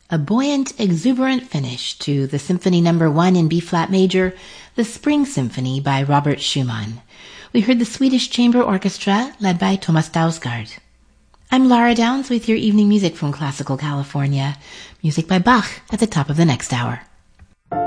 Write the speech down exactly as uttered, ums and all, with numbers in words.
A buoyant, exuberant finish to the Symphony Number One in B-flat major, the Spring Symphony by Robert Schumann. We heard the Swedish Chamber Orchestra led by Thomas Dausgaard. I'm Laura Downs with your evening music from Classical California. Music by Bach at the top of the next hour.